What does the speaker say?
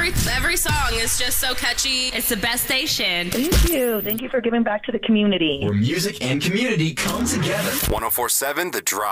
Every song is just so catchy. It's the best station. Thank you. Thank you for giving back to the community. Where music and community come together. 104.7 The Drive.